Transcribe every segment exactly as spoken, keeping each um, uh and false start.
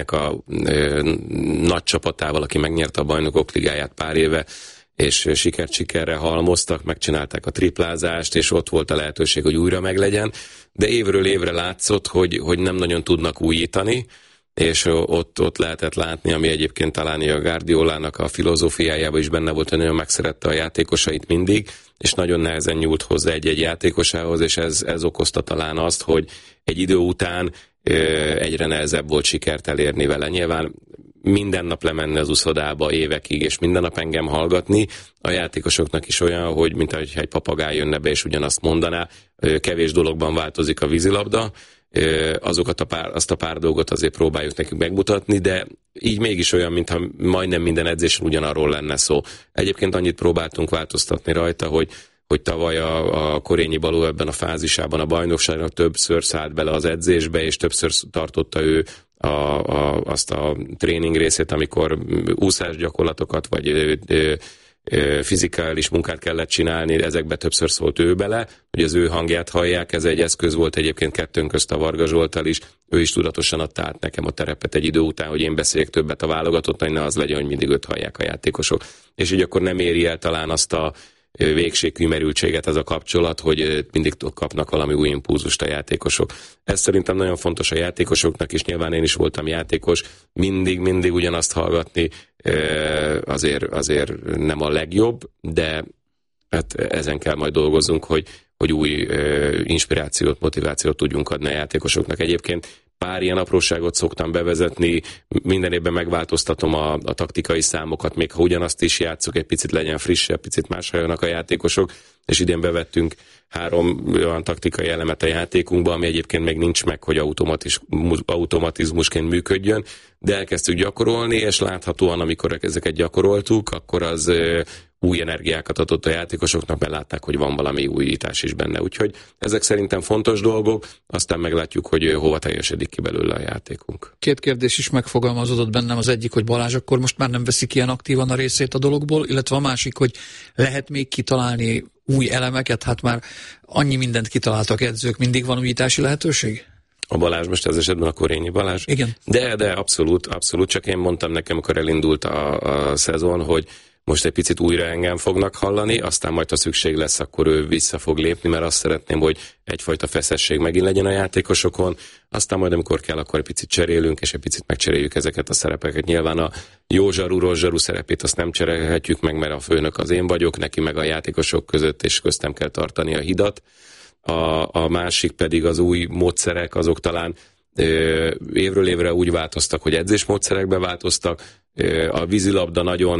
a ö, nagy csapatával, aki megnyerte a Bajnokok Ligáját pár éve, és sikert sikerre halmoztak, megcsinálták a triplázást, és ott volt a lehetőség, hogy újra meglegyen, de évről évre látszott, hogy, hogy nem nagyon tudnak újítani, és ott, ott lehetett látni, ami egyébként talán a Guardiolának a filozófiájában is benne volt, hogy nagyon megszerette a játékosait mindig, és nagyon nehezen nyúlt hozzá egy-egy játékosához, és ez, ez okozta talán azt, hogy egy idő után egyre nehezebb volt sikert elérni vele. Nyilván minden nap lemenni az uszodába évekig, és minden nap engem hallgatni, a játékosoknak is olyan, hogy mint ahogy egy papagáj jönne be, és ugyanazt mondaná, kevés dologban változik a vízilabda, azokat a pár, azt a pár dolgot azért próbáljuk nekünk megmutatni, de így mégis olyan, mintha majdnem minden edzésen ugyanarról lenne szó. Egyébként annyit próbáltunk változtatni rajta, hogy hogy tavaly a, a Korényi Baló ebben a fázisában a bajnokságnak többször szállt bele az edzésbe, és többször tartotta ő a, a, azt a tréning részét, amikor úszás gyakorlatokat, vagy ö, ö, ö, fizikális munkát kellett csinálni, ezekbe többször szólt ő bele, hogy az ő hangját hallják, ez egy eszköz volt egyébként kettőnk közt a Varga Zsolttal is, ő is tudatosan adta át nekem a terepet egy idő után, hogy én beszéljek többet a válogatott, hogy ne az legyen, hogy mindig őt hallják a játékosok. És így akkor nem éri el talán azt a végségkümerültséget ez a kapcsolat, hogy mindig kapnak valami új impulzust a játékosok. Ez szerintem nagyon fontos a játékosoknak is, nyilván én is voltam játékos, mindig, mindig ugyanazt hallgatni azért, azért nem a legjobb, de hát ezen kell majd dolgozzunk, hogy, hogy új inspirációt, motivációt tudjunk adni a játékosoknak. Egyébként pár ilyen apróságot szoktam bevezetni, minden évben megváltoztatom a, a taktikai számokat, még ha ugyanazt is játszok, egy picit legyen frissebb, picit másra jönnek a játékosok, és idén bevettünk három olyan taktikai elemet a játékunkba, ami egyébként még nincs meg, hogy automatizmusként működjön, de elkezdtük gyakorolni, és láthatóan, amikor ezeket gyakoroltuk, akkor az új energiákat adott a játékosoknak, mert látták, hogy van valami újítás is benne. Úgyhogy ezek szerintem fontos dolgok, aztán meglátjuk, hogy hova teljesedik ki belőle a játékunk. Két kérdés is megfogalmazódott bennem, az egyik, hogy Balázs akkor most már nem veszik ilyen aktívan a részét a dologból, illetve a másik, hogy lehet még kitalálni új elemeket, hát már annyi mindent kitaláltak edzők, mindig van újítási lehetőség? A Balázs most ez esetben a Korényi Balázs? Igen. De, de abszolút, abszolút, csak én mondtam nekem, amikor elindult a, a szezon, hogy most egy picit újra engem fognak hallani, aztán majd, ha szükség lesz, akkor ő vissza fog lépni, mert azt szeretném, hogy egyfajta feszesség megint legyen a játékosokon, aztán majd, amikor kell, akkor egy picit cserélünk, és egy picit megcseréljük ezeket a szerepeket. Nyilván a jó zsaru, rossz zsaru szerepét azt nem cserélhetjük meg, mert a főnök az én vagyok, neki meg a játékosok között, és köztem kell tartani a hidat. A, a másik pedig az új módszerek, azok talán ö, évről évre úgy változtak, hogy edzésmódszerekbe változtak. A vízilabda nagyon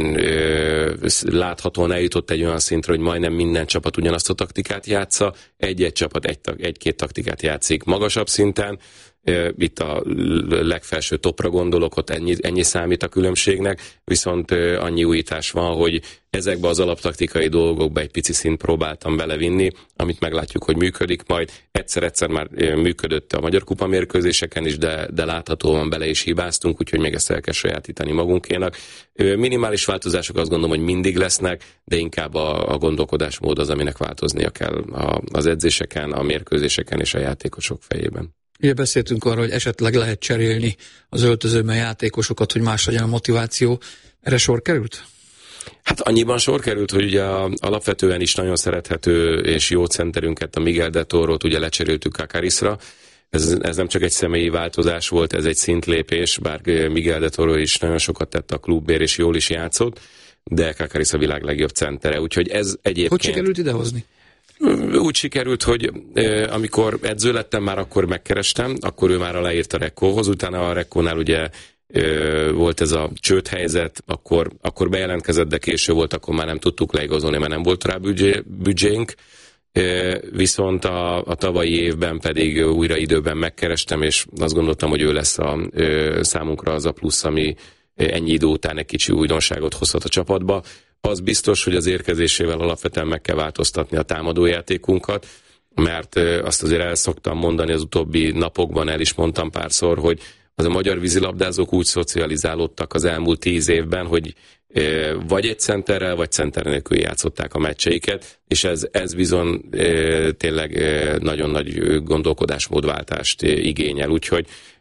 ö, láthatóan eljutott egy olyan szintre, hogy majdnem minden csapat ugyanazt a taktikát játsza, egy-egy csapat egy, egy-két taktikát játszik magasabb szinten, itt a legfelső topra gondolok, ott ennyi, ennyi számít a különbségnek, viszont annyi újítás van, hogy ezekbe az alaptaktikai dolgokba egy pici szint próbáltam belevinni, amit meglátjuk, hogy működik majd. Egyszer-egyszer már működött a Magyar Kupa mérkőzéseken is, de, de láthatóan bele is hibáztunk, úgyhogy még ezt el kell sajátítani magunkénak. Minimális változások azt gondolom, hogy mindig lesznek, de inkább a, a gondolkodásmód az, aminek változnia kell a, az edzéseken, a mérkőzéseken és a játékosok fejében. Ugye beszéltünk arról, hogy esetleg lehet cserélni az öltözőben játékosokat, hogy más legyen a motiváció. Erre sor került? Hát annyiban sor került, hogy ugye alapvetően is nagyon szerethető és jó centerünket, a Miguel de Torrót ugye lecseréltük Kakarisra. Ez, ez nem csak egy személyi változás volt, ez egy szintlépés, bár Miguel de Torró is nagyon sokat tett a klubért és jól is játszott, de Kakaris a világ legjobb centere. Úgyhogy ez egyébként... Hogy sikerült idehozni? Úgy sikerült, hogy eh, amikor edző lettem, már akkor megkerestem, akkor ő már aláírt a Rekkóhoz, utána a Rekkónál ugye eh, volt ez a csődhelyzet, akkor, akkor bejelentkezett, de késő volt, akkor már nem tudtuk leigazolni, mert nem volt rá büdzsé, büdzsénk, eh, viszont a, a tavalyi évben pedig újra időben megkerestem, és azt gondoltam, hogy ő lesz a eh, számunkra az a plusz, ami ennyi idő után egy kicsi újdonságot hozhat a csapatba. Az biztos, hogy az érkezésével alapvetően meg kell változtatni a támadójátékunkat, mert azt azért el szoktam mondani az utóbbi napokban, el is mondtam párszor, hogy az a magyar vízilabdázók úgy szocializálódtak az elmúlt tíz évben, hogy vagy egy centerrel, vagy center nélkül játszották a meccseiket, és ez, ez bizony tényleg nagyon nagy gondolkodásmódváltást igényel, úgyhogy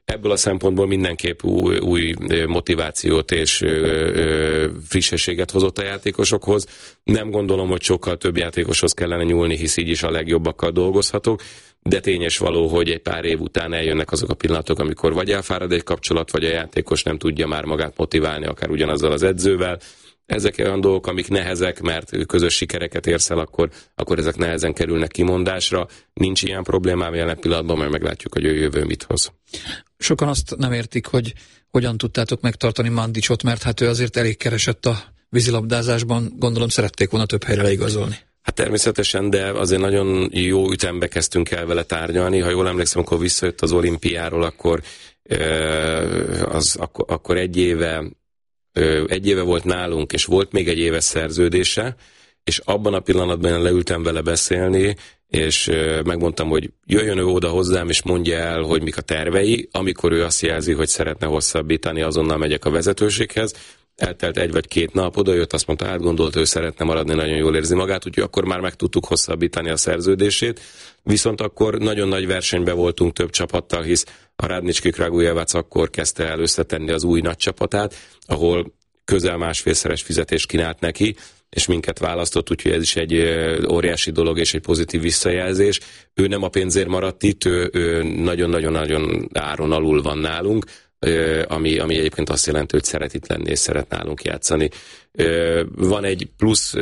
ebből a szempontból mindenképp új, új motivációt és ö, ö, frissességet hozott a játékosokhoz. Nem gondolom, hogy sokkal több játékoshoz kellene nyúlni, hisz így is a legjobbakkal dolgozhatok, de tényes való, hogy egy pár év után eljönnek azok a pillanatok, amikor vagy elfárad egy kapcsolat, vagy a játékos nem tudja már magát motiválni, akár ugyanazzal az edzővel. Ezek olyan dolgok, amik nehezek, mert közös sikereket érsz el, akkor, akkor ezek nehezen kerülnek kimondásra. Nincs ilyen problémám jelen pillanatban, majd meglátjuk, hogy a jövő mit hoz. Sokan azt nem értik, hogy hogyan tudtátok megtartani Mandicsot, mert hát ő azért elég keresett a vízilabdázásban, gondolom szerették volna több helyre leigazolni. Hát természetesen, de azért nagyon jó ütembe kezdtünk el vele tárgyalni. Ha jól emlékszem, amikor visszajött az olimpiáról, akkor, az, akkor, akkor egy éve egy éve volt nálunk, és volt még egy éves szerződése, és abban a pillanatban leültem vele beszélni, és megmondtam, hogy jöjjön ő oda hozzám, és mondja el, hogy mik a tervei. Amikor ő azt jelzi, hogy szeretne hosszabbítani, azonnal megyek a vezetőséghez. Eltelt egy vagy két nap, oda jött, azt mondta, átgondolt, ő szeretne maradni, nagyon jól érzi magát, úgyhogy akkor már meg tudtuk hosszabbítani a szerződését. Viszont akkor nagyon nagy versenyben voltunk több csapattal, hisz a Radnicki Kragujevac akkor kezdte el összetenni az új nagy csapatát, ahol közel másfélszeres fizetést kínált neki, és minket választott, úgyhogy ez is egy óriási dolog és egy pozitív visszajelzés. Ő nem a pénzért maradt itt, ő, ő nagyon-nagyon-nagyon áron alul van nálunk, ami, ami egyébként azt jelenti, hogy szeret itt lenni és szeret nálunk játszani. Van egy plusz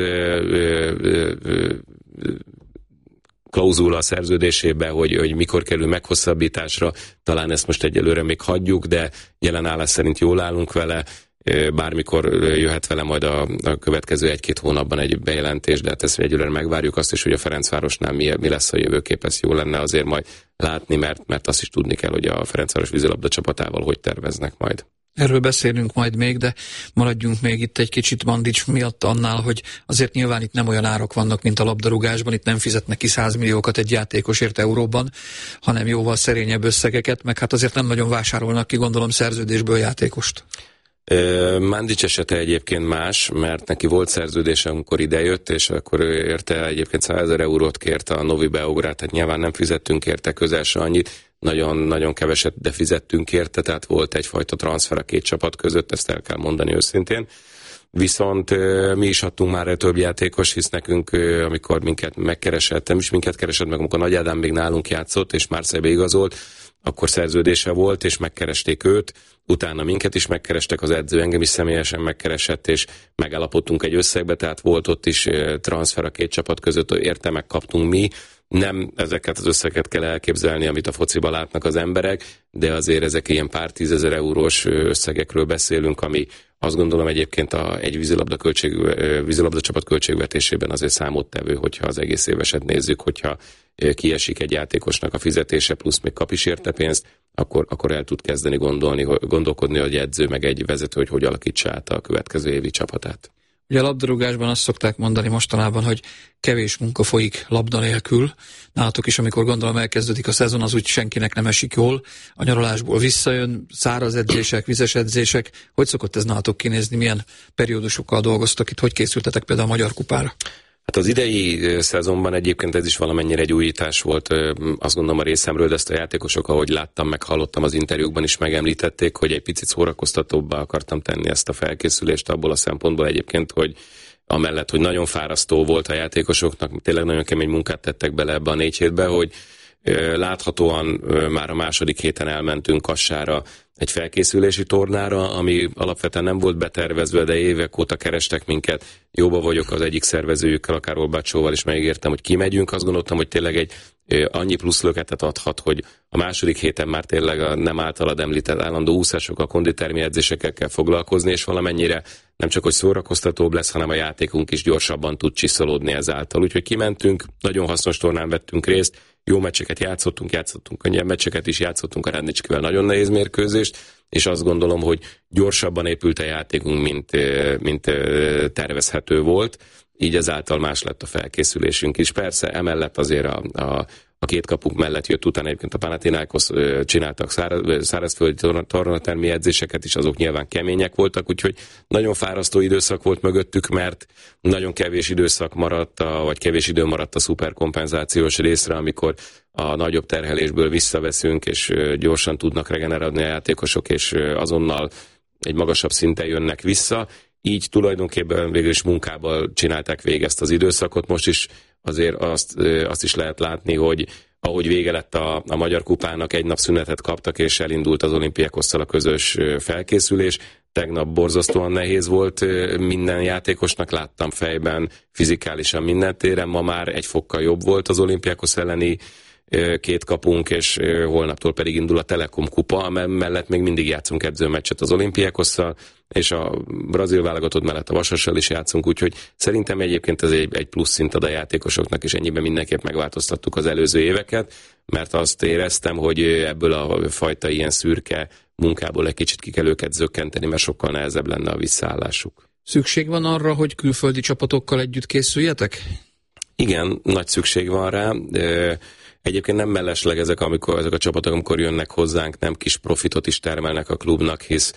klauzula a szerződésében, hogy, hogy mikor kerül meghosszabbításra, talán ezt most egyelőre még hagyjuk, de jelen állás szerint jól állunk vele, bármikor jöhet vele majd a, a következő egy-két hónapban egy bejelentés, de hát ezt egyelőre megvárjuk azt is, hogy a Ferencvárosnál mi, mi lesz a jövőkép, ez jó lenne azért majd látni, mert, mert azt is tudni kell, hogy a Ferencváros vízilabda csapatával hogy terveznek majd. Erről beszélünk majd még, de maradjunk még itt egy kicsit Mandics miatt annál, hogy azért nyilván itt nem olyan árak vannak, mint a labdarúgásban, itt nem fizetnek ki száz milliókat egy játékosért euróban, hanem jóval szerényebb összegeket, meg hát azért nem nagyon vásárolnak ki, gondolom, szerződésből játékost. Mandics esete egyébként más, mert neki volt szerződése, amikor idejött, és akkor ő érte egyébként százezer eurót kért a Novi Beograd, tehát nyilván nem fizettünk érte közel se annyit, nagyon-nagyon keveset, de fizettünk érte, tehát volt egyfajta transfer a két csapat között, ezt el kell mondani őszintén. Viszont mi is adtunk már el több játékos, hisz nekünk, amikor minket megkeresett, nem is minket keresett meg, amikor Nagy Ádám még nálunk játszott, és Marseille-be igazolt, akkor szerződése volt, és megkeresték őt, utána minket is megkerestek, az edző engem is személyesen megkeresett, és megállapodtunk egy összegbe, tehát volt ott is transfer a két csapat között, érte megkaptunk mi. Nem ezeket az összeget kell elképzelni, amit a fociban látnak az emberek, de azért ezek ilyen pár tízezer eurós összegekről beszélünk, ami azt gondolom egyébként a, egy vízilabda, költség, vízilabda csapat költségvetésében azért számottevő, hogyha az egész éveset nézzük, hogyha kiesik egy játékosnak a fizetése, plusz még kap is érte pénzt, akkor, akkor el tud kezdeni gondolni, gondolkodni, hogy edző meg egy vezető, hogy hogy alakítsa át a következő évi csapatát. Ugye a labdarúgásban azt szokták mondani mostanában, hogy kevés munka folyik labda nélkül. Nálatok is, amikor gondolom elkezdődik a szezon, az úgy senkinek nem esik jól. A nyaralásból visszajön, száraz edzések, vizes edzések. Hogy szokott ez nálatok kinézni? Milyen periódusokkal dolgoztak itt? Hogy készültetek például a Magyar Kupára? Hát az idei szezonban egyébként ez is valamennyire egy újítás volt, azt gondolom a részemről, de ezt a játékosok, ahogy láttam, meg hallottam az interjúkban is megemlítették, hogy egy picit szórakoztatóbbá akartam tenni ezt a felkészülést abból a szempontból egyébként, hogy amellett, hogy nagyon fárasztó volt a játékosoknak, tényleg nagyon kemény munkát tettek bele ebbe a négy hétbe, hogy láthatóan már a második héten elmentünk Kassára egy felkészülési tornára, ami alapvetően nem volt betervezve, de évek óta kerestek minket. Jóba vagyok az egyik szervezőjükkel, akár Olbácsóval, és megígértem, hogy kimegyünk. Azt gondoltam, hogy tényleg egy annyi plusz löketet adhat, hogy a második héten már tényleg a nem általad említett állandó úszásokkal, konditermi edzésekkel kell foglalkozni, és valamennyire nem csak, hogy szórakoztatóbb lesz, hanem a játékunk is gyorsabban tud csiszolódni ezáltal. Úgyhogy kimentünk, nagyon hasznos tornán vettünk részt, jó meccseket játszottunk, játszottunk könnyebb meccseket is, játszottunk a Radnicskivel nagyon nehéz mérkőzést, és azt gondolom, hogy gyorsabban épült a játékunk, mint, mint tervezhető volt, így ezáltal más lett a felkészülésünk is. Persze emellett azért a, a, a két kapuk mellett jött utána egyébként a Panathinaikos, csináltak száraz, szárazföldi tornatermi edzéseket is, azok nyilván kemények voltak, úgyhogy nagyon fárasztó időszak volt mögöttük, mert nagyon kevés időszak maradt, a, vagy kevés idő maradt a szuperkompenzációs részre, amikor a nagyobb terhelésből visszaveszünk, és gyorsan tudnak regenerálni a játékosok, és azonnal egy magasabb szinten jönnek vissza. Így tulajdonképpen végül is munkával csinálták végig ezt az időszakot. Most is azért azt, azt is lehet látni, hogy ahogy vége lett a, a Magyar Kupának, egy nap szünetet kaptak, és elindult az Olympiakosszal a közös felkészülés. Tegnap borzasztóan nehéz volt minden játékosnak, láttam fejben, fizikálisan minden téren. Ma már egy fokkal jobb volt az Olympiakos elleni két kapunk, és holnaptól pedig indul a Telekom kupa, mellett még mindig játszunk edzőmeccset az Olympiakosszal, és a brazil válogatott mellett a Vasassal is játszunk, úgyhogy szerintem egyébként ez egy, egy plusz szint ad a játékosoknak, és ennyiben mindenképp megváltoztattuk az előző éveket, mert azt éreztem, hogy ebből a fajta ilyen szürke munkából egy kicsit ki kell őket zökkenteni, mert sokkal nehezebb lenne a visszaállásuk. Szükség van arra, hogy külföldi csapatokkal együtt készüljetek? Igen, nagy szükség van rá. Egyébként nem mellesleg ezek, amikor, ezek a csapatok, amikor jönnek hozzánk, nem kis profitot is termelnek a klubnak, hisz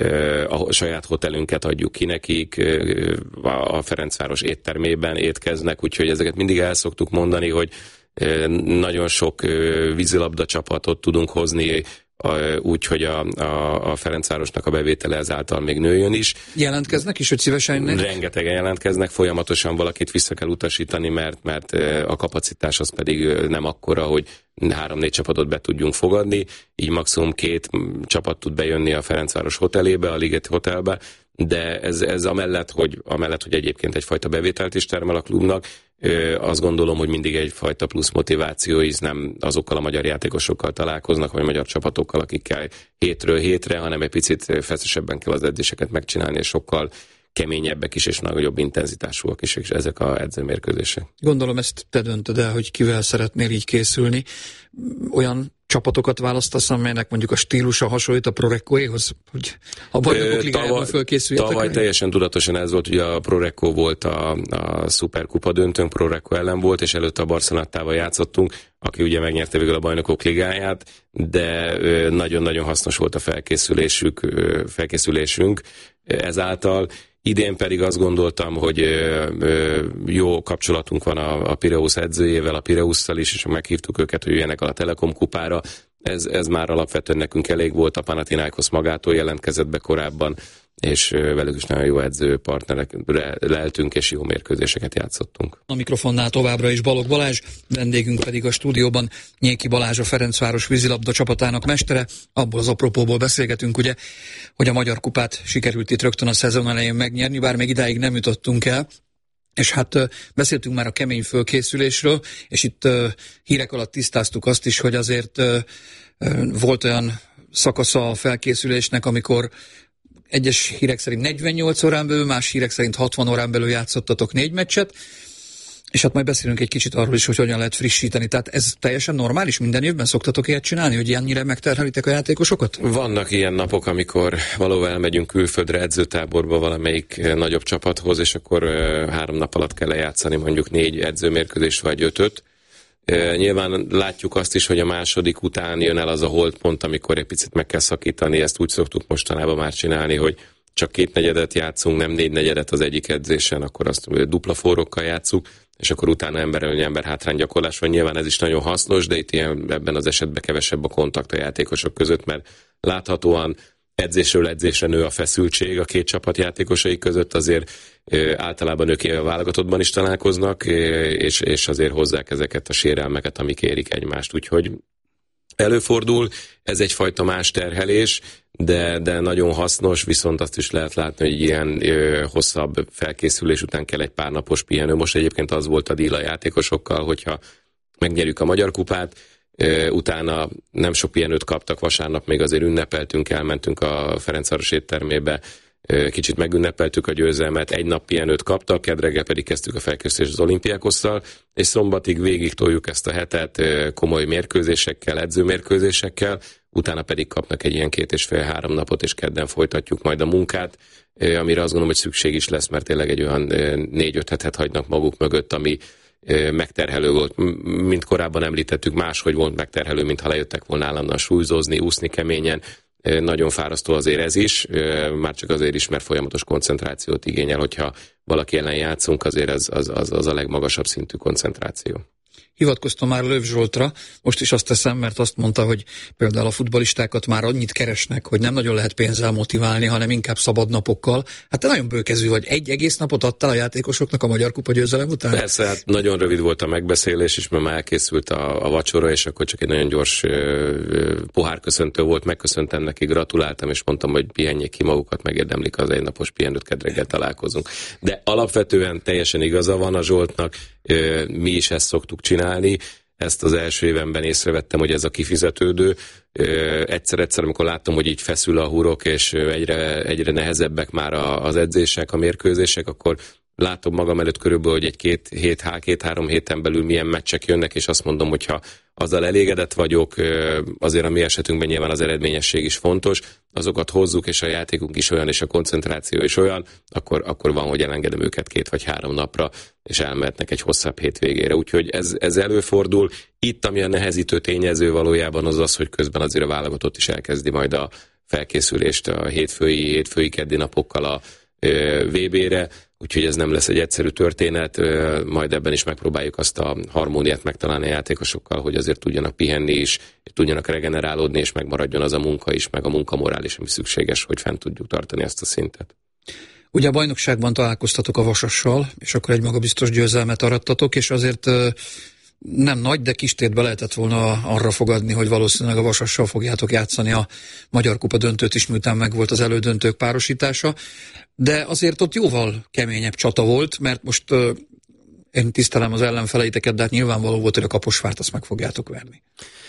uh, a saját hotelünket adjuk ki nekik, uh, a Ferencváros éttermében étkeznek, úgyhogy ezeket mindig el szoktuk mondani, hogy uh, nagyon sok uh, vízilabda csapatot tudunk hozni, úgy, hogy a, a, a Ferencvárosnak a bevétele ezáltal még nőjön is. Jelentkeznek is, hogy szívesen jönnek? Rengetegen jelentkeznek, folyamatosan valakit vissza kell utasítani, mert, mert a kapacitás az pedig nem akkora, hogy három-négy csapatot be tudjunk fogadni, így maximum két csapat tud bejönni a Ferencváros hotelébe, a Liget hotelbe, de ez, ez amellett, hogy, amellett, hogy egyébként egyfajta bevételt is termel a klubnak, azt gondolom, hogy mindig egyfajta plusz motiváció, hisz nem azokkal a magyar játékosokkal találkoznak, vagy magyar csapatokkal, akikkel hétről hétre, hanem egy picit feszesebben kell az edzéseket megcsinálni, és sokkal keményebbek is, és nagyobb intenzitásúak is, és ezek a edzőmérkőzések. Gondolom ezt te döntöd el, hogy kivel szeretnél így készülni. Olyan csapatokat választasz, amelynek mondjuk a stílusa hasonlít a Pro Reccoéhoz, hogy a bajnokok ligájában fölkészüljetek? Tavaly teljesen tudatosan ez volt, ugye a Pro Recco volt a, a szuperkupa döntőnk, Pro Recco ellen volt, és előtte a Barcelonattával játszottunk, aki ugye megnyerte végül a bajnokok ligáját, de nagyon-nagyon hasznos volt a felkészülésük, felkészülésünk ezáltal. Idén pedig azt gondoltam, hogy jó kapcsolatunk van a, a Pireus edzőjével, a Pireusszal is, és meghívtuk őket, hogy jöjjenek a Telekom kupára. Ez, ez már alapvetően nekünk elég volt, a Panathinaikos magától jelentkezett be korábban, és velük is nagyon jó edzőpartnerek lehetünk, és jó mérkőzéseket játszottunk. A mikrofonnál továbbra is Balogh Balázs, vendégünk pedig a stúdióban Nyéki Balázs, a Ferencváros vízilabda csapatának mestere. Abból az apropóból beszélgetünk, ugye, hogy a Magyar Kupát sikerült itt rögtön a szezon elején megnyerni, bár még idáig nem jutottunk el. És hát uh, beszéltünk már a kemény fölkészülésről, és itt uh, hírek alatt tisztáztuk azt is, hogy azért uh, uh, volt olyan szakasza a felkészülésnek, amikor egyes hírek szerint negyvennyolc órán belül, más hírek szerint hatvan órán belül játszottatok négy meccset, és hát majd beszélünk egy kicsit arról is, hogy hogyan lehet frissíteni. Tehát ez teljesen normális? Minden évben szoktatok ilyet csinálni, hogy ilyennyire megterhelitek a játékosokat? Vannak ilyen napok, amikor valóban elmegyünk külföldre edzőtáborba valamelyik nagyobb csapathoz, és akkor három nap alatt kell lejátszani mondjuk négy edzőmérkőzés vagy ötöt. Nyilván látjuk azt is, hogy a második után jön el az a holdpont, amikor egy picit meg kell szakítani, ezt úgy szoktuk mostanában már csinálni, hogy csak két negyedet játszunk, nem négy negyedet az egyik edzésen, akkor azt dupla forrókkal játszuk, és akkor utána emberelőny, ember hátrány gyakorlás van. Nyilván ez is nagyon hasznos, de itt ilyen, ebben az esetben kevesebb a kontakt a játékosok között, mert láthatóan edzésről edzésre nő a feszültség a két csapat játékosai között, azért általában ők a válogatottban is találkoznak, és, és azért hozzák ezeket a sérelmeket, amik érik egymást, úgyhogy előfordul, ez egyfajta más terhelés, de, de nagyon hasznos, viszont azt is lehet látni, hogy ilyen ö, hosszabb felkészülés után kell egy pár napos pihenő. Most egyébként az volt a díl a játékosokkal, hogyha megnyerjük a Magyar Kupát, ö, utána nem sok pihenőt kaptak, vasárnap még azért ünnepeltünk, elmentünk a Ferencváros éttermébe, ö, kicsit megünnepeltük a győzelmet, egy nap pihenőt kaptak, kedd reggel pedig kezdtük a felkészülést az Olympiakosszal, és szombatig végig toljuk ezt a hetet ö, komoly mérkőzésekkel, edzőmérkőzésekkel, utána pedig kapnak egy ilyen két és fél három napot, és kedden folytatjuk majd a munkát, amire azt gondolom, hogy szükség is lesz, mert tényleg egy olyan négy-öt hetet hagynak maguk mögött, ami megterhelő volt. Mint korábban említettük, máshogy volt megterhelő, mintha lejöttek volna állandóan súlyzózni, úszni keményen. Nagyon fárasztó azért ez is, már csak azért is, mert folyamatos koncentrációt igényel, hogyha valaki ellen játszunk, azért az, az, az, az a legmagasabb szintű koncentráció. Hivatkoztam már Löw Zsoltra, most is azt teszem, mert azt mondta, hogy például a futballistákat már annyit keresnek, hogy nem nagyon lehet pénzzel motiválni, hanem inkább szabad napokkal. Hát te nagyon bőkezű vagy. Egy egész napot adtál a játékosoknak a Magyar Kupa győzelem után? Persze, hát nagyon rövid volt a megbeszélés is, mert már elkészült a, a vacsora, és akkor csak egy nagyon gyors ö, pohárköszöntő volt, megköszöntem neki, gratuláltam, és mondtam, hogy pihenjék ki magukat, megérdemlik az egynapos pihenőt, kedreggel találkozunk. De alapvetően teljesen igaza van a Zsoltnak, ö, mi is ezt szoktuk csinálni. Ezt az első évenben észrevettem, hogy ez a kifizetődő. Egyszer-egyszer, amikor láttam, hogy így feszül a hurok, és egyre, egyre nehezebbek már az edzések, a mérkőzések, akkor látom magam előtt körülbelül, hogy egy-két hét, két-három héten belül milyen meccsek jönnek, és azt mondom, hogyha azzal elégedett vagyok, azért a mi esetünkben nyilván az eredményesség is fontos, azokat hozzuk, és a játékunk is olyan, és a koncentráció is olyan, akkor, akkor van, hogy elengedem őket két vagy három napra, és elmehetnek egy hosszabb hétvégére. Úgyhogy ez, ez előfordul. Itt, ami a nehezítő tényező valójában az az, hogy közben azért a válogatott is elkezdi majd a felkészülést a hétfői, hétfői keddi napokkal a vé bére, úgyhogy ez nem lesz egy egyszerű történet, majd ebben is megpróbáljuk azt a harmóniát megtalálni a játékosokkal, hogy azért tudjanak pihenni is, tudjanak regenerálódni, és megmaradjon az a munka is, meg a munkamorál is, ami szükséges, hogy fent tudjuk tartani ezt a szintet. Ugye a bajnokságban találkoztatok a Vasassal, és akkor egy magabiztos győzelmet arattatok, és azért nem nagy, de kis tétbe lehetett volna arra fogadni, hogy valószínűleg a Vasassal fogjátok játszani a Magyar Kupa döntőt is, miután meg volt az elődöntők párosítása, de azért ott jóval keményebb csata volt, mert most uh, én tisztelem az ellenfeleiteket, de hát nyilvánvaló volt, hogy a Kaposvárt azt meg fogjátok verni.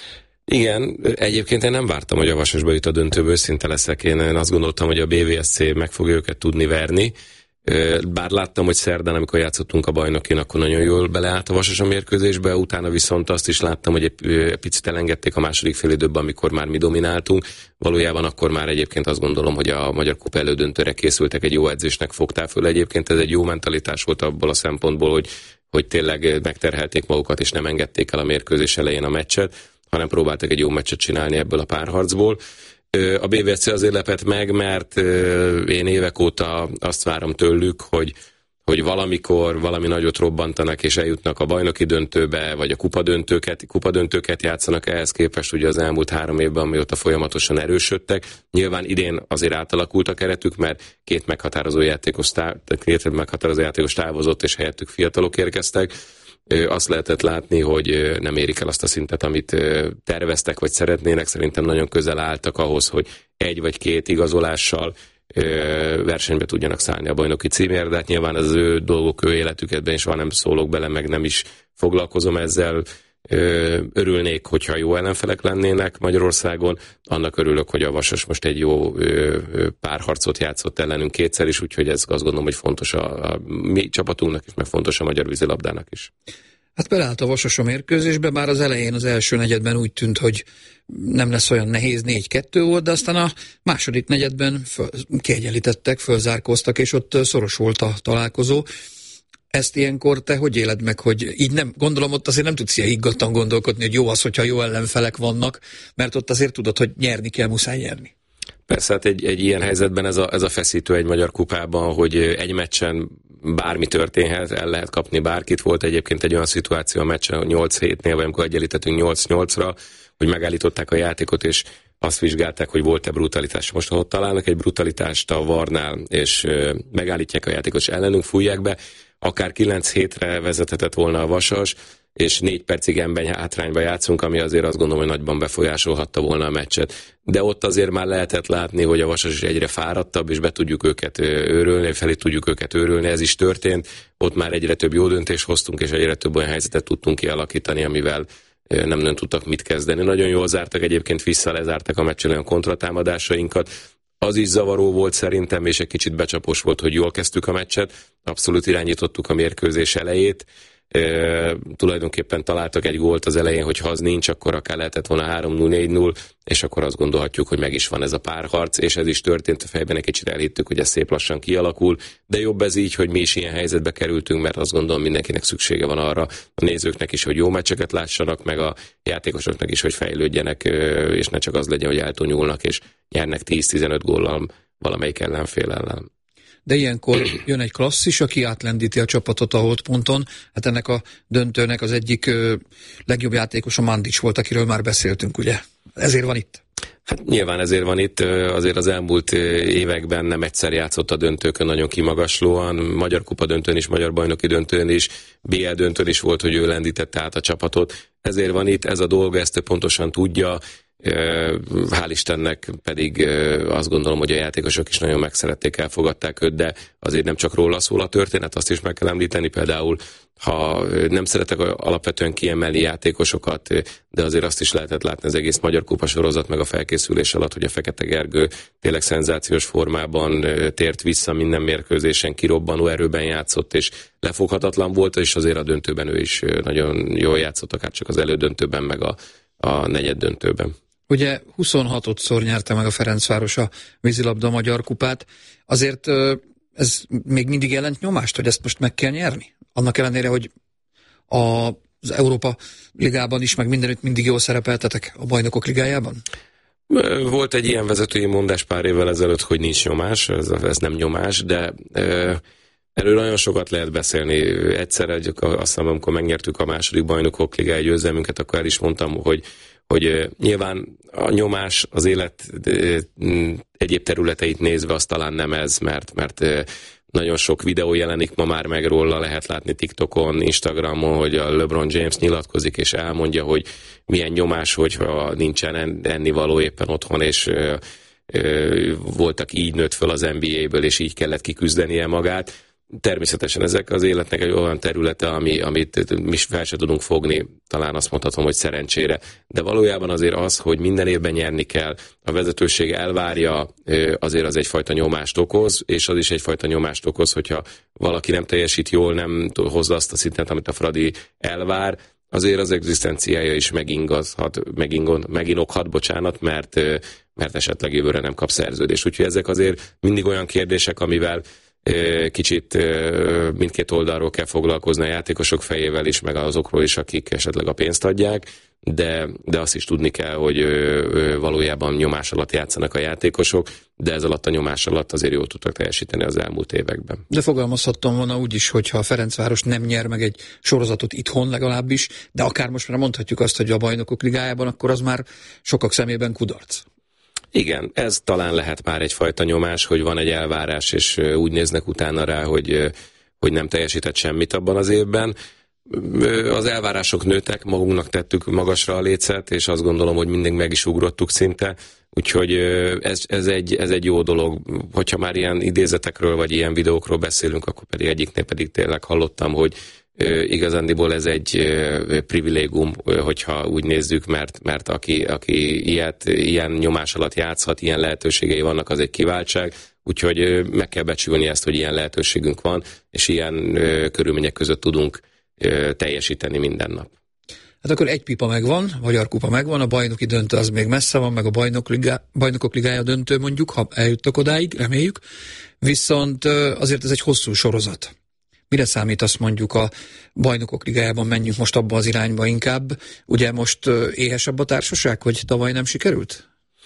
Igen, egyébként én nem vártam, hogy a Vasasba jut a döntőből, őszinte leszek. Én azt gondoltam, hogy a bé vé es cé meg fogja őket tudni verni. Bár láttam, hogy szerdán, amikor játszottunk a bajnokin, akkor nagyon jól beleállt a Vasas a mérkőzésbe, utána viszont azt is láttam, hogy egy picit elengedték a második fél időben, amikor már mi domináltunk. Valójában akkor már egyébként azt gondolom, hogy a Magyar Kupa elődöntőre készültek, egy jó edzésnek fogtál föl. Egyébként ez egy jó mentalitás volt abból a szempontból, hogy, hogy tényleg megterhelték magukat, és nem engedték el a mérkőzés elején a meccset, hanem próbáltak egy jó meccset csinálni ebből a párharcból. A bé vé es cé azért lepett meg, mert én évek óta azt várom tőlük, hogy, hogy valamikor valami nagyot robbantanak, és eljutnak a bajnoki döntőbe, vagy a kupadöntőket, kupadöntőket játszanak. Ehhez képest ugye az elmúlt három évben, amióta folyamatosan erősödtek. Nyilván idén azért átalakult a keretük, mert két meghatározó játékos, két meghatározó játékos távozott, és helyettük fiatalok érkeztek. Azt lehetett látni, hogy nem érik el azt a szintet, amit terveztek, vagy szeretnének. Szerintem nagyon közel álltak ahhoz, hogy egy vagy két igazolással versenybe tudjanak szállni a bajnoki címért, de hát nyilván az ő dolgok, ő életükben is van, nem szólok bele, meg nem is foglalkozom ezzel. Örülnék, hogyha jó ellenfelek lennének Magyarországon. Annak örülök, hogy a Vasas most egy jó párharcot játszott ellenünk kétszer is, úgyhogy ez azt gondolom, hogy fontos a, a mi csapatunknak is, meg fontos a magyar vízilabdának is. Hát beleállt a Vasas a mérkőzésbe, bár az elején, az első negyedben úgy tűnt, hogy nem lesz olyan nehéz, négy kettő volt, de aztán a második negyedben föl, kiegyenlítettek, fölzárkóztak, és ott szoros volt a találkozó. Ezt ilyenkor te hogy éled meg, hogy így nem, gondolom ott azért nem tudsz ilyen higgadtan gondolkodni, hogy jó az, hogyha jó ellenfelek vannak, mert ott azért tudod, hogy nyerni kell, muszáj nyerni. Persze, hát egy, egy ilyen helyzetben ez a, ez a feszítő egy magyar kupában, hogy egy meccsen bármi történhet, el lehet kapni bárkit. Volt egyébként egy olyan szituáció a meccsen nyolc hétnél, vagy amikor egyenlítettünk nyolc nyolcra, hogy megállították a játékot, és azt vizsgálták, hogy volt-e brutalitás. Most, ha ott találnak egy brutalitást a varnál, és megállítják a játékot, és ellenünk fújják be, akár kilenc hétre vezethetett volna a Vasas, és négy percig ember hátrányba játszunk, ami azért azt gondolom, hogy nagyban befolyásolhatta volna a meccset. De ott azért már lehetett látni, hogy a Vasas is egyre fáradtabb, és be tudjuk őket őrölni, felé tudjuk őket őrölni, ez is történt. Ott már egyre több jó döntést hoztunk, és egyre több olyan helyzetet tudtunk kialakítani, amivel nem nem tudtak mit kezdeni. Nagyon jól zártak, egyébként vissza lezártak a meccsen olyan kontratámadásainkat. Az is zavaró volt szerintem, és egy kicsit becsapós volt, hogy jól kezdtük a meccset. Abszolút irányítottuk a mérkőzés elejét, E, tulajdonképpen találtak egy gólt az elején, hogy ha az nincs, akkor akár lehetett volna három null, négy null, és akkor azt gondolhatjuk, hogy meg is van ez a párharc, és ez is történt, a fejben egy kicsit elhittük, hogy ez szép lassan kialakul, de jobb ez így, hogy mi is ilyen helyzetbe kerültünk, mert azt gondolom mindenkinek szüksége van arra, a nézőknek is, hogy jó meccseket lássanak, meg a játékosoknak is, hogy fejlődjenek, és ne csak az legyen, hogy eltonyulnak, és nyernek tíz-tizenöt góllal valamelyik ellenfél ellen. De ilyenkor jön egy klasszis, aki átlendíti a csapatot a holdponton. Hát ennek a döntőnek az egyik ö, legjobb játékosa Mandic volt, akiről már beszéltünk, ugye? Ezért van itt. Hát nyilván ezért van itt, azért az elmúlt években nem egyszer játszott a döntőkön nagyon kimagaslóan, Magyar Kupa döntőn is, Magyar Bajnoki döntőn is, bé el döntőn is volt, hogy ő lendítette át a csapatot. Ezért van itt, ez a dolga, ezt pontosan tudja. Hál' Istennek pedig azt gondolom, hogy a játékosok is nagyon megszerették, elfogadták őt, de azért nem csak róla szól a történet, azt is meg kell említeni, például ha nem szeretek alapvetően kiemelni játékosokat, de azért azt is lehetett látni az egész Magyar Kupa sorozat meg a felkészülés alatt, hogy a Fekete Gergő tényleg szenzációs formában tért vissza minden mérkőzésen, kirobbanó erőben játszott, és lefoghatatlan volt, és azért a döntőben ő is nagyon jól játszott, akár csak az elődöntőben, meg a, a negyed döntőben. Ugye huszonhatodszor nyerte meg a Ferencváros a vízilabda Magyar Kupát. Azért ez még mindig jelent nyomást, hogy ezt most meg kell nyerni? Annak ellenére, hogy a, az Európa Ligában is, meg mindenütt mindig jól szerepeltetek a Bajnokok Ligájában? Volt egy ilyen vezetői mondás pár évvel ezelőtt, hogy nincs nyomás, ez, ez nem nyomás, de e, erről nagyon sokat lehet beszélni. Egyszer, egy, azt hiszem, amikor megnyertük a második Bajnokok Ligája győzelmünket, akkor el is mondtam, hogy hogy nyilván a nyomás az élet egyéb területeit nézve az talán nem ez, mert, mert nagyon sok videó jelenik ma már meg róla, lehet látni TikTokon, Instagramon, hogy a LeBron James nyilatkozik és elmondja, hogy milyen nyomás, hogyha nincsen ennivaló éppen otthon, és ö, ö, voltak így nőtt föl az en bé á-ből, és így kellett kiküzdenie magát. Természetesen ezek az életnek egy olyan területe, ami, amit mi fel se tudunk fogni, talán azt mondhatom, hogy szerencsére. De valójában azért az, hogy minden évben nyerni kell, a vezetőség elvárja, azért az egyfajta nyomást okoz, és az is egyfajta nyomást okoz, hogyha valaki nem teljesít jól, nem hozza azt a szintet, amit a Fradi elvár, azért az egzisztenciája is megingazhat, megingod, meginokhat, bocsánat, mert, mert esetleg jövőre nem kap szerződést. Úgyhogy ezek azért mindig olyan kérdések, amivel kicsit mindkét oldalról kell foglalkozni a játékosok fejével is, meg azokról is, akik esetleg a pénzt adják, de, de azt is tudni kell, hogy valójában nyomás alatt játszanak a játékosok, de ez alatt a nyomás alatt azért jól tudtak teljesíteni az elmúlt években. De fogalmazhattam volna úgy is, hogyha a Ferencváros nem nyer meg egy sorozatot itthon legalábbis, de akár most már mondhatjuk azt, hogy a Bajnokok Ligájában, akkor az már sokak szemében kudarc. Igen, ez talán lehet már egyfajta nyomás, hogy van egy elvárás, és úgy néznek utána rá, hogy, hogy nem teljesített semmit abban az évben. Az elvárások nőttek, magunknak tettük magasra a lécet, és azt gondolom, hogy mindig meg is ugrottuk szinte, úgyhogy ez, ez, egy, ez egy jó dolog. Hogyha már ilyen idézetekről, vagy ilyen videókról beszélünk, akkor pedig egyiknél pedig tényleg hallottam, hogy igazándiból ez egy privilégium, hogyha úgy nézzük, mert, mert aki, aki ilyet, ilyen nyomás alatt játszhat, ilyen lehetőségei vannak, az egy kiváltság, úgyhogy meg kell becsülni ezt, hogy ilyen lehetőségünk van, és ilyen körülmények között tudunk teljesíteni minden nap. Hát akkor egy pipa megvan, Magyar Kupa megvan, a bajnoki döntő az még messze van, meg a bajnok ligá, Bajnokok Ligája döntő mondjuk, ha eljuttak odáig, reméljük, viszont azért ez egy hosszú sorozat. Mire számítasz mondjuk a Bajnokok Ligájában, menjünk most abba az irányba inkább? Ugye most éhesebb a társaság, hogy tavaly nem sikerült?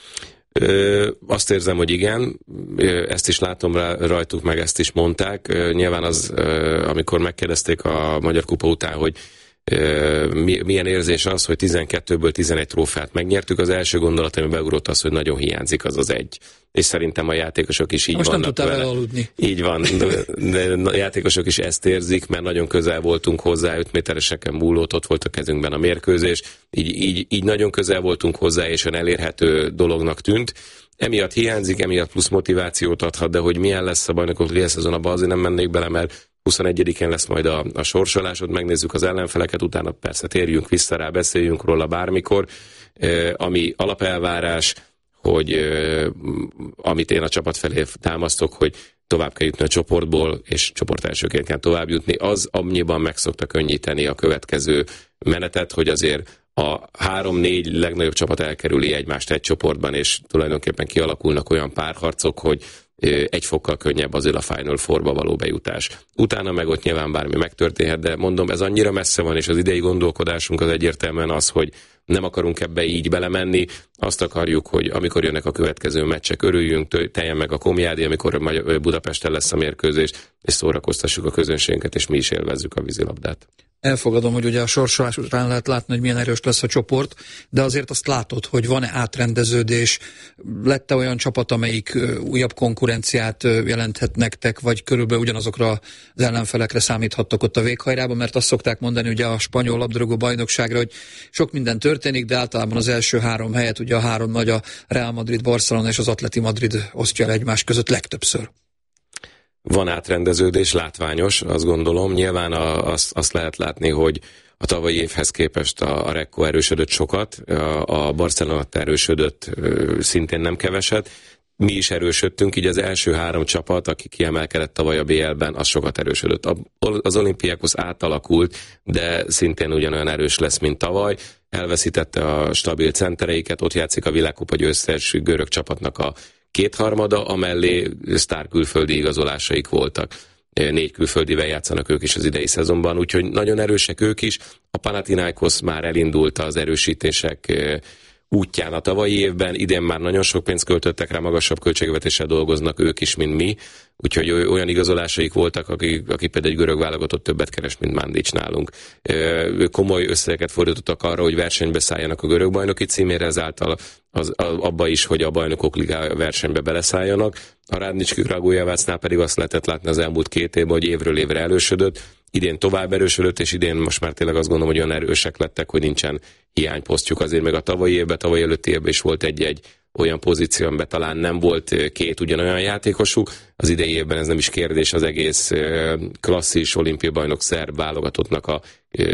Ö, azt érzem, hogy igen, ezt is látom rá, rajtuk, meg ezt is mondták. Nyilván az, amikor megkérdezték a Magyar Kupa után, hogy milyen érzés az, hogy tizenkettőből tizenegy trófeát megnyertük, az első gondolat, ami beugrott az, hogy nagyon hiányzik az az egy. És szerintem a játékosok is így most vannak nem tudtál vele. aludni. Így van, de a játékosok is ezt érzik, mert nagyon közel voltunk hozzá, öt métereseken múlott, ott volt a kezünkben a mérkőzés, így, így, így nagyon közel voltunk hozzá, és olyan elérhető dolognak tűnt. Emiatt hiányzik, emiatt plusz motivációt adhat, de hogy milyen lesz a Bajnokok Ligája szezon, abban azért nem mennék bele, mert huszonegyedikén lesz majd a, a sorsolásod, megnézzük az ellenfeleket, utána persze térjünk vissza rá, beszéljünk róla bármikor, eh, ami alapelvárás, hogy eh, amit én a csapat felé támasztok, hogy tovább kell jutni a csoportból, és csoport elsőként kell tovább jutni, az annyiban meg szokta könnyíteni a következő menetet, hogy azért a három-négy legnagyobb csapat elkerüli egymást egy csoportban, és tulajdonképpen kialakulnak olyan párharcok, hogy egy fokkal könnyebb azért a Final Fourba való bejutás. Utána meg ott nyilván bármi megtörténhet, de mondom, ez annyira messze van, és az idei gondolkodásunk az egyértelműen az, hogy nem akarunk ebbe így belemenni, azt akarjuk, hogy amikor jönnek a következő meccsek, örüljünk, teljen meg a komjádi, amikor Budapesten lesz a mérkőzés, és szórakoztassuk a közönségünket, és mi is élvezzük a vízilabdát. Elfogadom, hogy ugye a sorsolásán lehet látni, hogy milyen erős lesz a csoport, de azért azt látod, hogy van-e átrendeződés, lett-e olyan csapat, amelyik újabb konkurenciát jelenthet nektek, vagy körülbelül ugyanazokra az ellenfelekre számíthattok ott a véghajrában, mert azt szokták mondani ugye a spanyol labdarúgó bajnokságra, hogy sok minden történik, de általában az első három helyet ugye a három nagy, a Real Madrid, Barcelona és az Atleti Madrid osztja el egymás között legtöbbször. Van átrendeződés, látványos, azt gondolom. Nyilván a, azt, azt lehet látni, hogy a tavalyi évhez képest a, a Recco erősödött sokat, a, a Barcelona erősödött szintén nem keveset. Mi is erősödtünk, így az első három csapat, aki kiemelkedett tavaly a bé el-ben, az sokat erősödött. Az Olympiakos átalakult, de szintén ugyanolyan erős lesz, mint tavaly. Elveszítette a stabil centereiket, ott játszik a világkupa győztes görög csapatnak a kétharmada, amellé sztár külföldi igazolásaik voltak. Négy külföldivel játszanak ők is az idei szezonban, úgyhogy nagyon erősek ők is. A Panathinaikos már elindult az erősítések útján a tavalyi évben, idén már nagyon sok pénzt költöttek rá, magasabb költségvetéssel dolgoznak ők is, mint mi, úgyhogy olyan igazolásaik voltak, akik, akik például egy görög válogatott többet keres, mint Mandic nálunk. Komoly összegeket fordítottak arra, hogy versenybe szálljanak a görög bajnoki címére, ezáltal az, abba is, hogy a bajnokok ligája versenybe beleszálljanak. A Radnicski Kragujevácnál pedig azt lehetett látni az elmúlt két évben, hogy évről évre erősödött, idén tovább erősödött, és idén most már tényleg azt gondolom, hogy olyan erősek lettek, hogy nincsen hiányposztjuk. Azért meg a tavalyi évben, tavalyi előtti évben is volt egy-egy olyan pozíció, amiben talán nem volt két ugyanolyan játékosuk. Az idei évben ez nem is kérdés, az egész klasszis olimpiai bajnok szerb válogatottnak a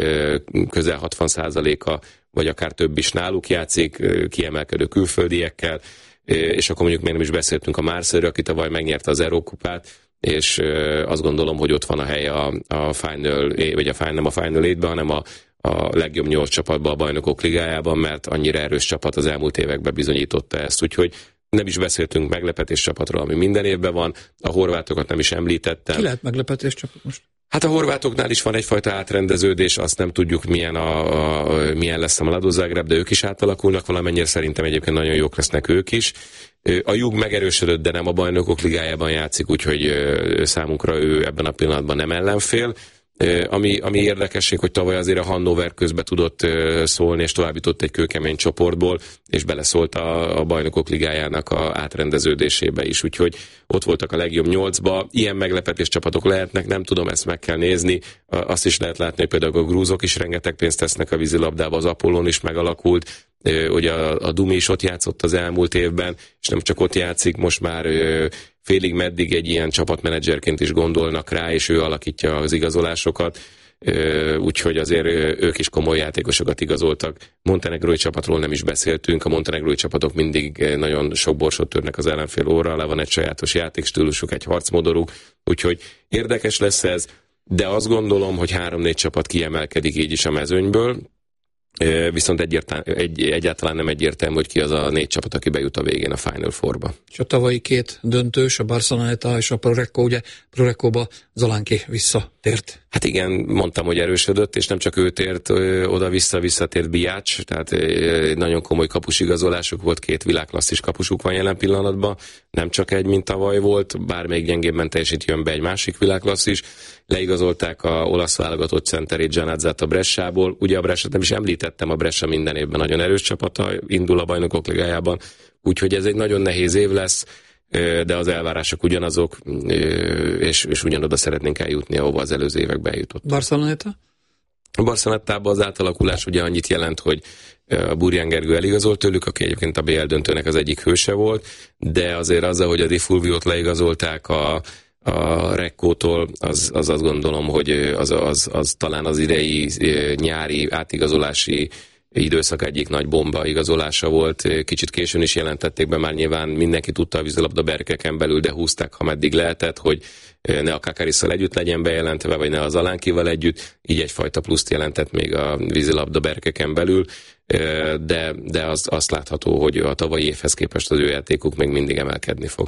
közel hatvan százaléka, vagy akár több is náluk játszik, kiemelkedő külföldiekkel, és akkor mondjuk még nem is beszéltünk a Marseille, aki tavaly megnyerte az Eurokupát, és azt gondolom, hogy ott van a helye a, a Final, vagy a Final, nem a Final hétben, hanem a, a legjobb nyolc csapatban a Bajnokok Ligájában, mert annyira erős csapat az elmúlt években bizonyította ezt. Úgyhogy nem is beszéltünk meglepetés csapatról, ami minden évben van. A horvátokat nem is említettem. Ki lehet meglepetés csapat most? Hát a horvátoknál is van egyfajta átrendeződés, azt nem tudjuk, milyen, a, a, milyen lesz a Mladost Zagreb, de ők is átalakulnak valamennyire, szerintem egyébként nagyon jók lesznek ők is. A Jug megerősödött, de nem a Bajnokok Ligájában játszik, úgyhogy számunkra ő ebben a pillanatban nem ellenfél. Ami, ami érdekesség, hogy tavaly azért a Hannover közbe tudott szólni, és továbbított egy kőkemény csoportból, és beleszólt a, a Bajnokok Ligájának a átrendeződésébe is, úgyhogy ott voltak a legjobb nyolcba. Ilyen meglepetés csapatok lehetnek, nem tudom, ezt meg kell nézni. Azt is lehet látni, hogy például a grúzok is rengeteg pénzt tesznek a vízilabdába, az Apollon is megalakult, hogy a, a Dumi is ott játszott az elmúlt évben, és nem csak ott játszik, most már félig meddig egy ilyen csapatmenedzserként is gondolnak rá, és ő alakítja az igazolásokat, úgyhogy azért ők is komoly játékosokat igazoltak. Montenegrói csapatról nem is beszéltünk, a montenegrói csapatok mindig nagyon sok borsot törnek az ellenfél óra alá, van egy sajátos játékstílusuk, egy harcmodoruk, úgyhogy érdekes lesz ez, de azt gondolom, hogy három-négy csapat kiemelkedik így is a mezőnyből, viszont egyértelmű, egy, egyáltalán nem egyértelmű, hogy ki az a négy csapat, aki bejut a végén a Final Fourba. És a tavalyi két döntős, a Barcelona és a Pro Recco, ugye Pro Reccoba Zalánki visszatért. Hát igen, mondtam, hogy erősödött, és nem csak ő tért oda-vissza, visszatért Biács, tehát nagyon komoly kapusigazolásuk volt, két világklasszis kapusuk van jelen pillanatban, nem csak egy, mint tavaly volt, bár még gyengébben teljesít, jön be egy másik világklasszis. Leigazolták a olasz válogatott centerét Gianazzát a Bressából, ugye a Bressát nem is említettem, a Brescia minden évben nagyon erős csapata, indul a Bajnokok Ligájában, úgyhogy ez egy nagyon nehéz év lesz, de az elvárások ugyanazok, és, és ugyanoda szeretnénk eljutni, ahova az előző években eljutott. Barceloneta? A Barcelonetában az átalakulás ugye annyit jelent, hogy a Burján Gergő eligazolt tőlük, aki egyébként a bé el döntőnek az egyik hőse volt, de azért azzal, hogy a Di Fulviót leigazolták a a Reccótól, az, az azt gondolom, hogy az, az, az talán az idei nyári átigazolási időszak egyik nagy bomba igazolása volt. Kicsit későn is jelentették be, már nyilván mindenki tudta a vízilabda berkeken belül, de húzták, ha meddig lehetett, hogy ne a Kakarisszal együtt legyen bejelentve, vagy ne az Alánkival együtt, így egyfajta pluszt jelentett még a vízilabda berkeken belül, de, de az, azt látható, hogy a tavalyi évhez képest az ő játékuk még mindig emelkedni fog.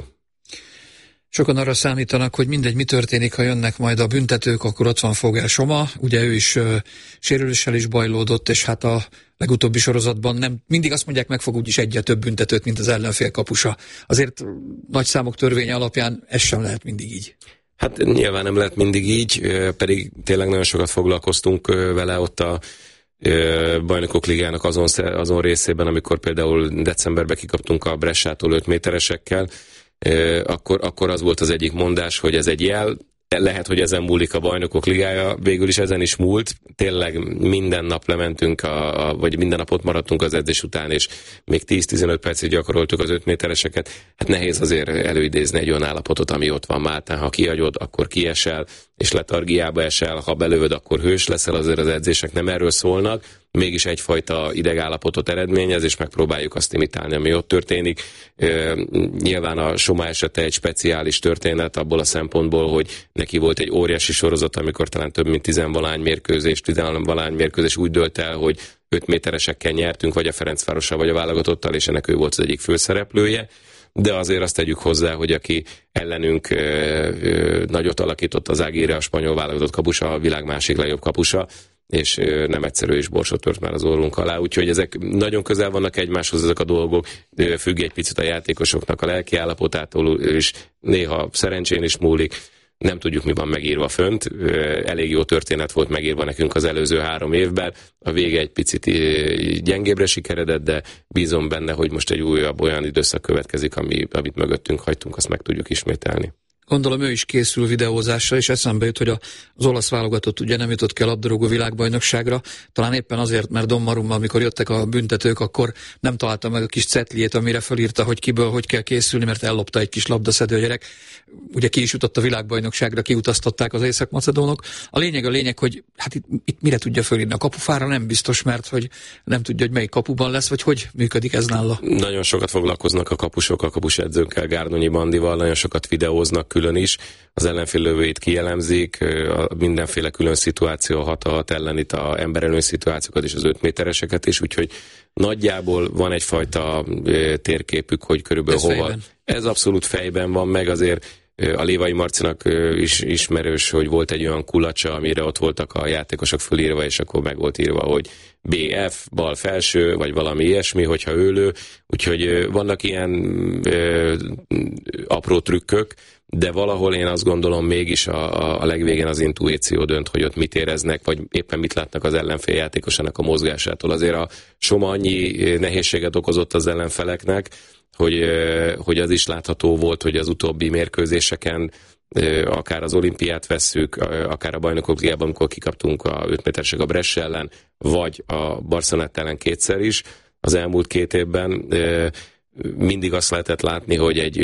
Sokan arra számítanak, hogy mindegy, mi történik, ha jönnek majd a büntetők, akkor ott van Fogel Soma, ugye ő is uh, sérüléssel is bajlódott, és hát a legutóbbi sorozatban nem mindig azt mondják, meg fog úgyis egyre több büntetőt, mint az ellenfél kapusa. Azért nagy számok törvénye alapján ez sem lehet mindig így. Hát nyilván nem lehet mindig így, pedig tényleg nagyon sokat foglalkoztunk vele ott a Bajnokok Ligának azon, azon részében, amikor például decemberben kikaptunk a Bressától öt méteresekkel, Akkor, akkor az volt az egyik mondás, hogy ez egy jel, lehet, hogy ezen múlik a Bajnokok Ligája, végül is ezen is múlt, tényleg minden nap lementünk, a, a, vagy minden nap ott maradtunk az edzés után, és még tíz-tizenöt percig gyakoroltuk az öt métereseket, hát nehéz azért előidézni egy olyan állapotot, ami ott van Máltán, ha kihagyod, akkor kiesel, és letargiába esel, ha belövöd, akkor hős leszel, azért az edzések nem erről szólnak, mégis egyfajta idegállapotot eredményez, és megpróbáljuk azt imitálni, ami ott történik. E, nyilván a Soma esete egy speciális történet abból a szempontból, hogy neki volt egy óriási sorozat, amikor talán több mint tizenvalány mérkőzés, tizenvalány mérkőzés úgy dőlt el, hogy öt méteresekkel nyertünk, vagy a Ferencvárossal, vagy a válogatottal, és ennek ő volt az egyik főszereplője. De azért azt tegyük hozzá, hogy aki ellenünk ö, ö, nagyot alakított az Ágire, a spanyol válogatott kapusa, a világ másik legjobb kapusa, és ö, nem egyszerű és borsot tört már az orrunk alá, úgyhogy ezek nagyon közel vannak egymáshoz ezek a dolgok, ö, függ egy picit a játékosoknak a lelki állapotától, és néha szerencsén is múlik, nem tudjuk, mi van megírva fönt, elég jó történet volt megírva nekünk az előző három évben, a vége egy picit gyengébbre sikeredett, de bízom benne, hogy most egy újabb olyan időszak következik, ami, amit mögöttünk hagytunk, azt meg tudjuk ismételni. Gondolom ő is készül videózásra, és eszembe jut, hogy az olasz válogatott ugye nem jutott ki a labdarúgó világbajnokságra, talán éppen azért, mert Donnarumma, amikor jöttek a büntetők, akkor nem találta meg a kis cetliét, amire felírta, hogy kiből hogy kell készülni, mert ellopta egy kis labdaszedő gyerek. Ugye ki is jutott a világbajnokságra, kiutasztották az észak-macedónok. A lényeg a lényeg, hogy hát itt, itt mire tudja fölírni a kapufára, nem biztos, mert hogy nem tudja, hogy melyik kapuban lesz, vagy hogy működik ez nála. Nagyon sokat foglalkoznak a kapusok, a kapusedzőkkel, Gárdonyi Bandival, nagyon sokat videóznak külön is, az ellenfél lövőit kielemzik, mindenféle külön szituáció hat ellen itt a emberelőny szituációkat és az öt métereseket is, úgyhogy nagyjából van egyfajta térképük, hogy körülbelül ez hova. Fejben. Ez abszolút fejben van, meg azért a Lévai Marcinak is ismerős, hogy volt egy olyan kulacsa, amire ott voltak a játékosok fölírva, és akkor meg volt írva, hogy bé ef, bal felső, vagy valami ilyesmi, hogyha őlő. Úgyhogy vannak ilyen ö, apró trükkök, de valahol én azt gondolom mégis a, a legvégén az intuíció dönt, hogy ott mit éreznek, vagy éppen mit látnak az ellenfél játékosának a mozgásától. Azért a Soma annyi nehézséget okozott az ellenfeleknek, hogy, hogy az is látható volt, hogy az utóbbi mérkőzéseken, akár az olimpiát vesszük, akár a Bajnokok Ligában, amikor kikaptunk a öt méteresek a Brescia ellen, vagy a Barcelonát ellen kétszer is az elmúlt két évben, mindig azt lehetett látni, hogy egy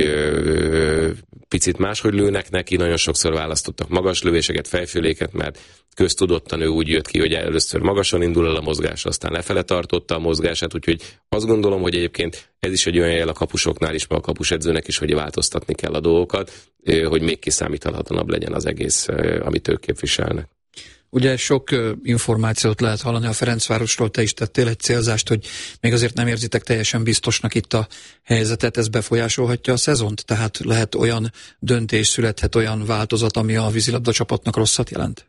ö, picit máshogy lőnek neki, nagyon sokszor választottak magas lövéseket, fejfőléket, mert köztudottan ő úgy jött ki, hogy először magasan indul el a mozgás, aztán lefele tartotta a mozgását, úgyhogy azt gondolom, hogy egyébként ez is egy olyan jel a kapusoknál is, meg a kapusedzőnek is, hogy változtatni kell a dolgokat, hogy még kiszámíthatatlanabb legyen az egész, amit ők képviselnek. Ugye sok információt lehet hallani a Ferencvárosról, te is tettél egy célzást, hogy még azért nem érzitek teljesen biztosnak itt a helyzetet, ez befolyásolhatja a szezont? Tehát lehet olyan döntés, születhet olyan változat, ami a vízilabda csapatnak rosszat jelent?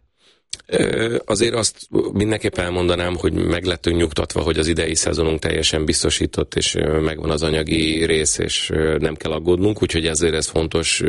Azért azt mindenképpen elmondanám, hogy meg lettünk nyugtatva, hogy az idei szezonunk teljesen biztosított, és megvan az anyagi rész, és nem kell aggódnunk, úgyhogy ezért ez fontos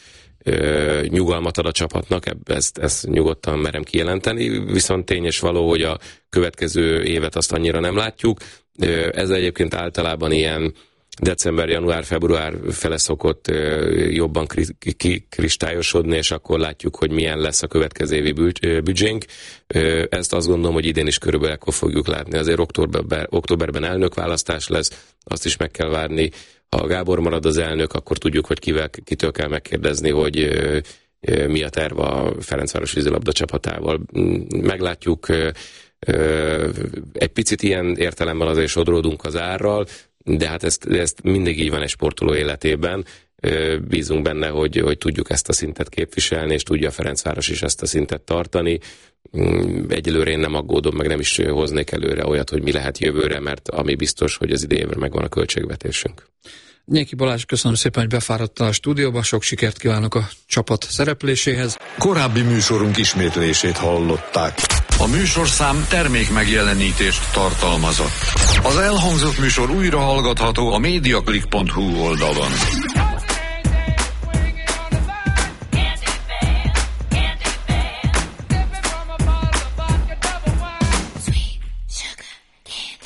nyugalmat ad a csapatnak, ezt, ezt nyugodtan merem kijelenteni, viszont tény és való, hogy a következő évet azt annyira nem látjuk. Ez egyébként általában ilyen december, január, február fele szokott jobban kristályosodni, és akkor látjuk, hogy milyen lesz a következő évi büdzsénk. Ezt azt gondolom, hogy idén is körülbelül akkor fogjuk látni. Azért októberben, októberben elnökválasztás lesz, azt is meg kell várni. Ha Gábor marad az elnök, akkor tudjuk, hogy kivel, kitől kell megkérdezni, hogy mi a terv a Ferencváros vízilabda csapatával. Meglátjuk. Egy picit ilyen értelemben azért sodródunk az árral, de hát ezt, ezt mindig így van egy sportoló életében. Bízunk benne, hogy, hogy tudjuk ezt a szintet képviselni, és tudja a Ferencváros is ezt a szintet tartani. Egyelőre én nem aggódom, meg nem is hoznék előre olyat, hogy mi lehet jövőre, mert ami biztos, hogy az idejévre megvan a költségvetésünk. Nyéki Balázs, köszönöm szépen, hogy befáradtál a stúdióba, sok sikert kívánok a csapat szerepléséhez. Korábbi műsorunk ismétlését hallották. A műsorszám termék megjelenítést tartalmazott. Az elhangzott műsor újra hallgatható a mediaclick pont hu oldalon.